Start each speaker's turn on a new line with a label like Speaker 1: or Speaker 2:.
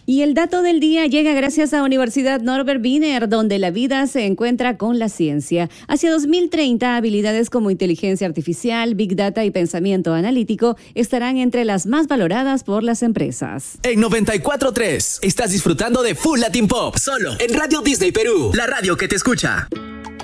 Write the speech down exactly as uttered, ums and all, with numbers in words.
Speaker 1: Y el dato del día llega gracias a Universidad Norbert Wiener, donde la vida se encuentra con la ciencia. Hacia dos mil treinta, habilidades como inteligencia artificial, big data y pensamiento analítico estarán entre las más valoradas por las empresas.
Speaker 2: En noventa y cuatro punto tres estás disfrutando de Full Latin Pop, solo en Radio Disney Perú, la radio que te escucha.